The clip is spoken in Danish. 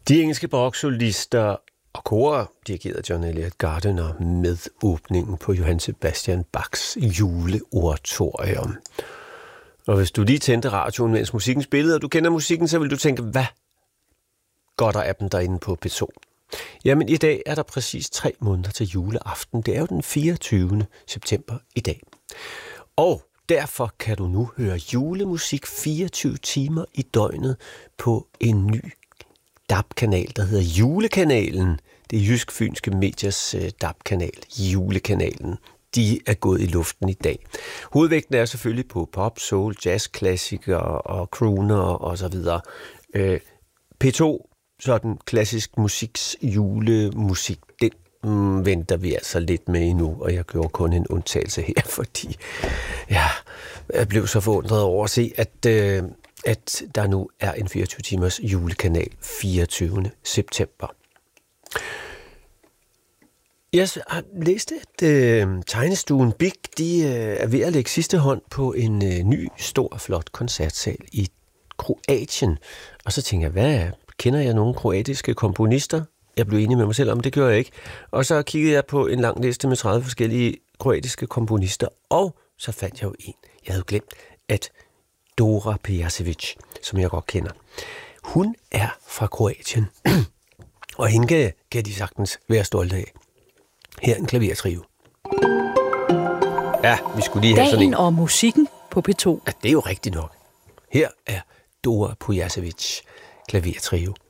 De engelske baroksolister og korer dirigerede John Eliot Gardiner med åbningen på Johann Sebastian Bachs juleoratorium. Og hvis du lige tændte radioen, mens musikken spillede, og du kender musikken, så vil du tænke, hvad godt er dem derinde på P2? Jamen i dag er der præcis 3 måneder til juleaften. Det er jo den 24. september i dag. Og derfor kan du nu høre julemusik 24 timer i døgnet på en ny DAB-kanal, der hedder Julekanalen. Det er Jysk Fynske Mediers DAB-kanal, Julekanalen. De er gået i luften i dag. Hovedvægten er selvfølgelig på pop, soul, jazz, klassikere og crooner og så videre. P2, sådan klassisk musiks julemusik, den venter vi altså lidt med endnu, og jeg gjorde kun en undtagelse her, fordi jeg blev så forundret over at se, at der nu er en 24 timers julekanal 24. september. Jeg har læst, at tegnestuen Big, de er ved at lægge sidste hånd på en ny, stor, flot koncertsal i Kroatien. Og så tænker jeg, kender jeg nogle kroatiske komponister? Jeg blev enig med mig selv om, det gør jeg ikke. Og så kiggede jeg på en lang liste med 30 forskellige kroatiske komponister, og så fandt jeg jo en. Jeg havde glemt, at Dora Pejacevic, som jeg godt kender, hun er fra Kroatien, og hende kan de sagtens være stolte af. Her er en klavertrio. Ja, vi skulle lige have sådan en. Dagen og musikken på P2. Ja, det er jo rigtigt nok. Her er Dora Pejacevic klavertrio.